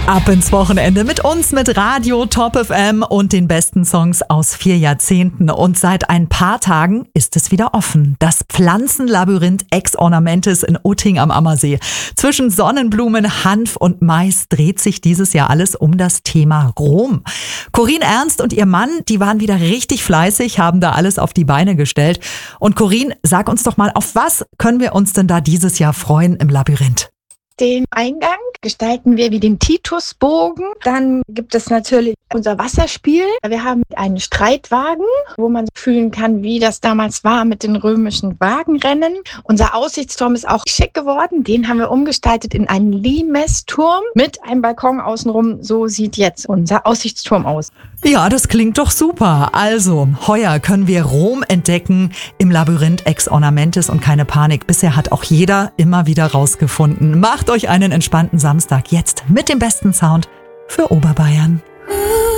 Ab ins Wochenende mit uns, mit Radio Top FM und den besten Songs aus 4 Jahrzehnten. Und seit ein paar Tagen ist es wieder offen. Das Pflanzenlabyrinth Ex Ornamentis in Utting am Ammersee. Zwischen Sonnenblumen, Hanf und Mais dreht sich dieses Jahr alles um das Thema Rom. Corinne Ernst und ihr Mann, die waren wieder richtig fleißig, haben da alles auf die Beine gestellt. Und Corinne, sag uns doch mal, auf was können wir uns denn da dieses Jahr freuen im Labyrinth? Den Eingang gestalten wir wie den Titusbogen. Dann gibt es natürlich unser Wasserspiel. Wir haben einen Streitwagen, wo man fühlen kann, wie das damals war mit den römischen Wagenrennen. Unser Aussichtsturm ist auch schick geworden. Den haben wir umgestaltet in einen Limesturm mit einem Balkon außenrum. So sieht jetzt unser Aussichtsturm aus. Ja, das klingt doch super. Also, heuer können wir Rom entdecken im Labyrinth Ex Ornamentis und keine Panik. Bisher hat auch jeder immer wieder rausgefunden. Macht euch einen entspannten Samstag jetzt mit dem besten Sound für Oberbayern.